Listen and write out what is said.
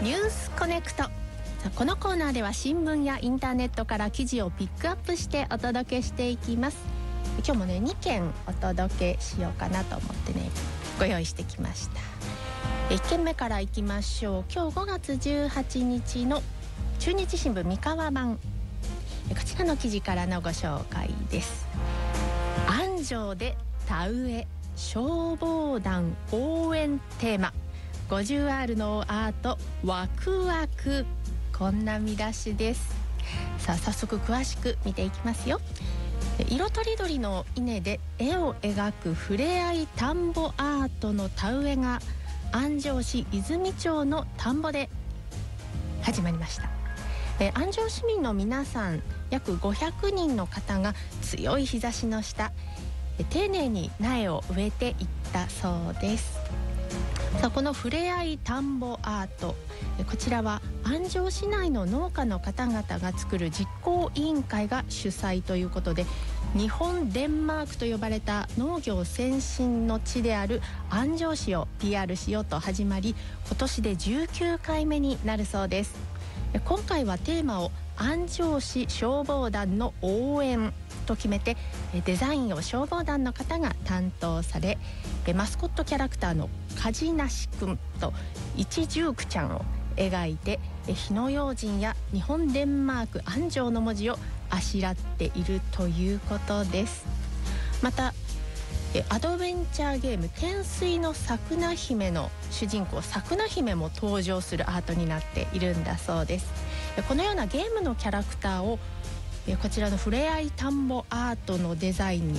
ニュースコネクト。このコーナーでは新聞やインターネットから記事をピックアップしてお届けしていきます。今日もね2件お届けしようかなと思ってねご用意してきました。1件目からいきましょう。今日5月18日の中日新聞三河版、こちらの記事からのご紹介です。安城で田植え消防団応援テーマ 50R のアートワクワク、こんな見出しです。さあ早速詳しく見ていきますよ。色とりどりの稲で絵を描くふれあい田んぼアートの田植えが安城市泉町の田んぼで始まりました。安城市民の皆さん約500人の方が強い日差しの下丁寧に苗を植えていったそうです。さあこのふれあい田んぼアート、こちらは安城市内の農家の方々が作る実行委員会が主催ということで、日本デンマークと呼ばれた農業先進の地である安城市を PR しようと始まり、今年で19回目になるそうです。今回はテーマを安城市消防団の応援と決めて、デザインを消防団の方が担当され、マスコットキャラクターのかじなしくんと一重苦ちゃんを描いて、火の用心や日本デンマーク安城の文字をあしらっているということです。またアドベンチャーゲーム天水のさくな姫の主人公さくな姫も登場するアートになっているんだそうです。このようなゲームのキャラクターをこちらのふれあい田んぼアートのデザインに